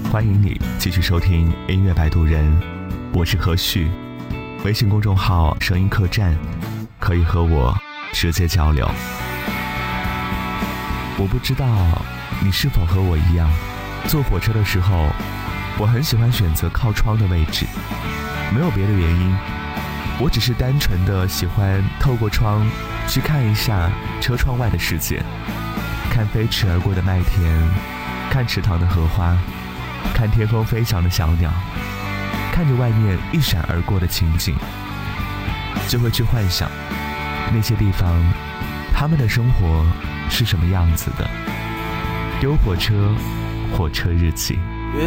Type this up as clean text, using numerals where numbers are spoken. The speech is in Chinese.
欢迎你继续收听音乐摆渡人，我是何旭。微信公众号声音客栈，可以和我直接交流。我不知道你是否和我一样，坐火车的时候，我很喜欢选择靠窗的位置，没有别的原因，我只是单纯的喜欢透过窗去看一下车窗外的世界，看飞驰而过的麦田，看池塘的荷花，看天空飞翔的小鸟，看着外面一闪而过的情景，就会去幻想那些地方他们的生活是什么样子的。丢火车，火车日记。